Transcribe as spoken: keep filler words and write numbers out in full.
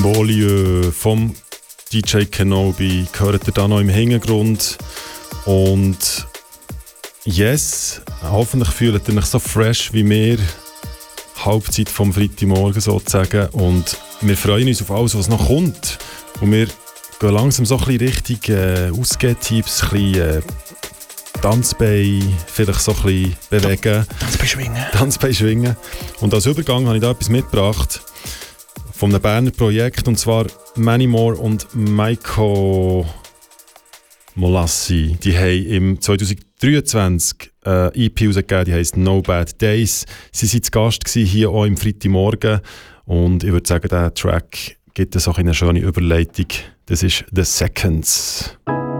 Volume vom D J Kenobi hört ihr da noch im Hintergrund. Und yes, hoffentlich fühlt ihr euch so fresh wie wir. Halbzeit vom Freitagmorgen sozusagen. Und wir freuen uns auf alles, was noch kommt. Und wir gehen langsam so ein bisschen Richtung äh, Ausgeh-Tipps, ein bisschen äh, Tanzbein, vielleicht so ein bisschen bewegen. Tanzbein schwingen. Tanzbein schwingen. Und als Übergang habe ich da etwas mitgebracht von einem Berner Projekt, und zwar Manny Moore und Maiko Molassi. Die haben im zwanzig dreiundzwanzig äh, E P rausgegeben, die heisst No Bad Days. Sie waren zu Gast hier auch im Freitagmorgen, und ich würde sagen, dieser Track gibt es auch eine schöne Überleitung. Das ist The Seconds.